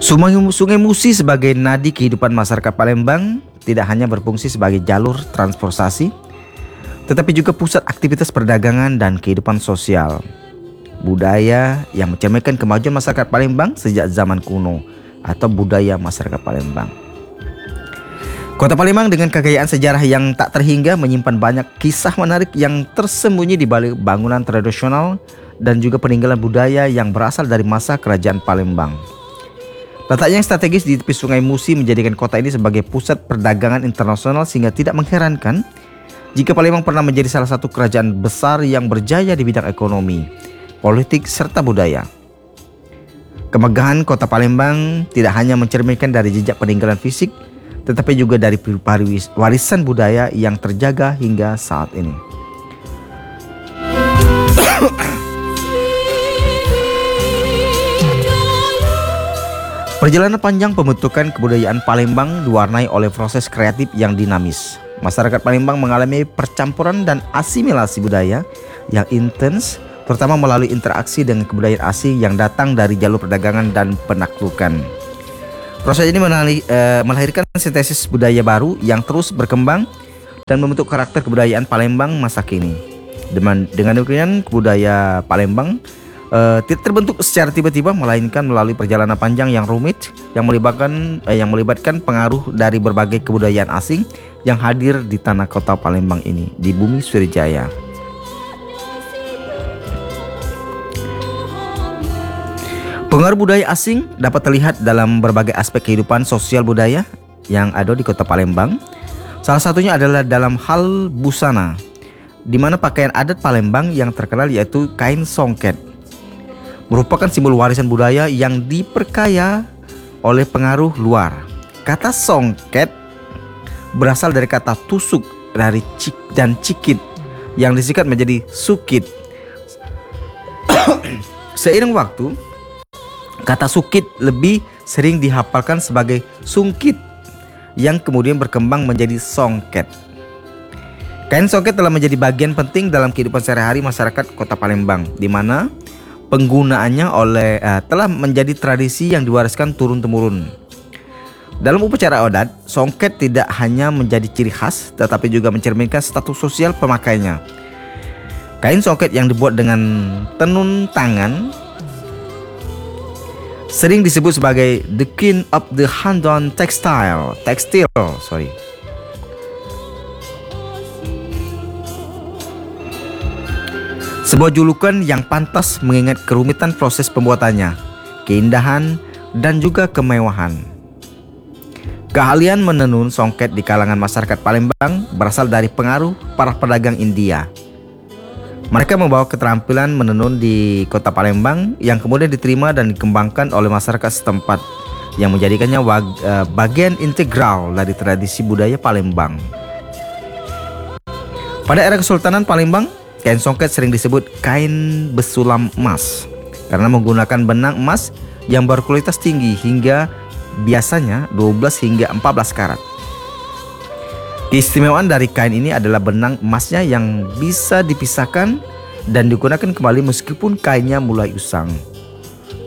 Sungai Musi sebagai nadi kehidupan masyarakat Palembang tidak hanya berfungsi sebagai jalur transportasi, tetapi juga pusat aktivitas perdagangan dan kehidupan sosial. Budaya yang mencerminkan kemajuan masyarakat Palembang sejak zaman kuno atau budaya masyarakat Palembang. Kota Palembang dengan kekayaan sejarah yang tak terhingga menyimpan banyak kisah menarik yang tersembunyi di balik bangunan tradisional dan juga peninggalan budaya yang berasal dari masa kerajaan Palembang. Letaknya yang strategis di tepi Sungai Musi menjadikan kota ini sebagai pusat perdagangan internasional sehingga tidak mengherankan jika Palembang pernah menjadi salah satu kerajaan besar yang berjaya di bidang ekonomi, politik, serta budaya. Kemegahan kota Palembang tidak hanya mencerminkan dari jejak peninggalan fisik, tetapi juga dari warisan budaya yang terjaga hingga saat ini. Perjalanan panjang pembentukan kebudayaan Palembang diwarnai oleh proses kreatif yang dinamis. Masyarakat Palembang mengalami percampuran dan asimilasi budaya yang intens, terutama melalui interaksi dengan kebudayaan asing yang datang dari jalur perdagangan dan penaklukan. Proses ini melahirkan sintesis budaya baru yang terus berkembang dan membentuk karakter kebudayaan Palembang masa kini. Dengan demikian, kebudayaan Palembang tidak terbentuk secara tiba-tiba, melainkan melalui perjalanan panjang yang rumit yang melibatkan pengaruh dari berbagai kebudayaan asing yang hadir di tanah kota Palembang ini, di bumi Sriwijaya. Pengaruh budaya asing dapat terlihat dalam berbagai aspek kehidupan sosial budaya yang ada di kota Palembang. Salah satunya adalah dalam hal busana, di mana pakaian adat Palembang yang terkenal yaitu kain songket merupakan simbol warisan budaya yang diperkaya oleh pengaruh luar. Kata songket berasal dari kata tusuk dari dan cikit yang disingkat menjadi sukit. Seiring waktu, kata sukit lebih sering dihafalkan sebagai sungkit yang kemudian berkembang menjadi songket. Kain songket telah menjadi bagian penting dalam kehidupan sehari-hari masyarakat kota Palembang, di mana penggunaannya telah menjadi tradisi yang diwariskan turun-temurun. Dalam upacara adat, songket tidak hanya menjadi ciri khas, tetapi juga mencerminkan status sosial pemakainya. Kain songket yang dibuat dengan tenun tangan sering disebut sebagai the king of the hand-on textile. Sebuah julukan yang pantas mengingat kerumitan proses pembuatannya, keindahan, dan juga kemewahan. Keahlian menenun songket di kalangan masyarakat Palembang berasal dari pengaruh para pedagang India. Mereka membawa keterampilan menenun di kota Palembang yang kemudian diterima dan dikembangkan oleh masyarakat setempat, yang menjadikannya bagian integral dari tradisi budaya Palembang. Pada era Kesultanan Palembang, kain songket sering disebut kain besulam emas karena menggunakan benang emas yang berkualitas tinggi hingga biasanya 12 hingga 14 karat. Keistimewaan dari kain ini adalah benang emasnya yang bisa dipisahkan dan digunakan kembali meskipun kainnya mulai usang.